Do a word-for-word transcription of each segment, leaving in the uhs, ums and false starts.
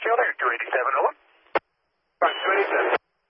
still there, two eighty-seven, over. Right, two eighty-seven.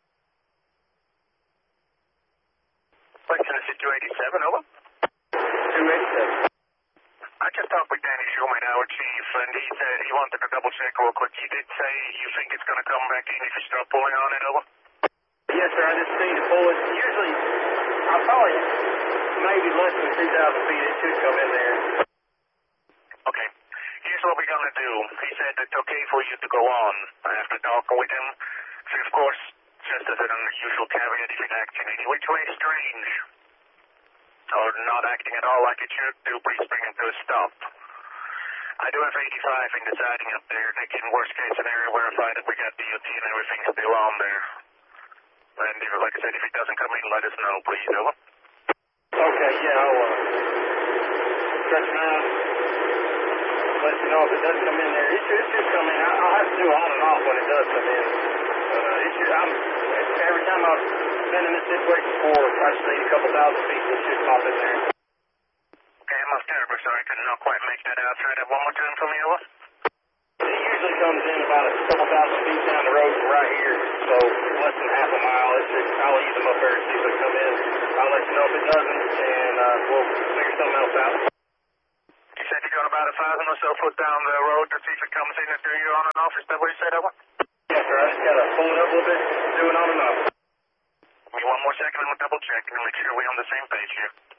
Western is two eighty-seven, over. two eighty-seven. I just talked with Danny Schulman, our chief, and he said he wanted to double check real quick. You did say you think it's going to come back in if you start pulling on it, over? Yes, sir, I just need to pull it. Usually, I'll probably, maybe less than two thousand feet, it should come in there. Okay. Here's what we're going to do. He said it's okay for you to go on. I have to talk with him. So, of course, just as an unusual caveat, if it acts in any which way strange, or not acting at all like it should do, please bring it to a stop. I do have eighty-five in the siding up there. They can, worst case scenario, verify that we got D O T and everything's still on there. And if, like I said, if it doesn't come in, let us know, please, over. Okay, yeah, I'll uh, stretch mine. Let you know if it does come in there. It should, it should come in. I, I'll have to do on and off when it does come in. But uh, it should, I'm, every time I've been in this situation before, I just need a couple thousand feet, it should pop in there. Okay, I'm most terribly sorry. I could not quite make that out. Try that one more time for me, over. It usually comes in about a couple thousand feet down the road from right here, so less than half a mile. It should, I'll ease them up there and see if it come in. I'll let you know if it doesn't, and uh, we'll figure something else out. You said you got about a thousand or so foot down the road to see if it comes in after you're on and off. Is that what you said, over? Yes, sir. I just got to pull it up a little bit, do it on and off. Give me one more second and we'll double check and make sure we're on the same page here.